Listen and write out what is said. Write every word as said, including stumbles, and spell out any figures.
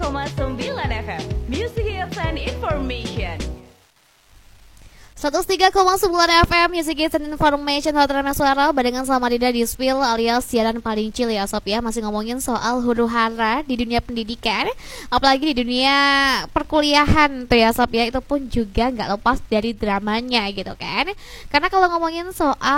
koma sembilan F M. Music Hits and Information. seratus tiga koma sembilan F M Music Hits and Information, Hotel Suara barengan sama Dida di Spill alias siaran paling chill ya Sob ya. Masih ngomongin soal huru hara di dunia pendidikan, apalagi di dunia perkuliahan tuh ya Sob ya. Itu pun juga gak lepas dari dramanya gitu kan. Karena kalau ngomongin soal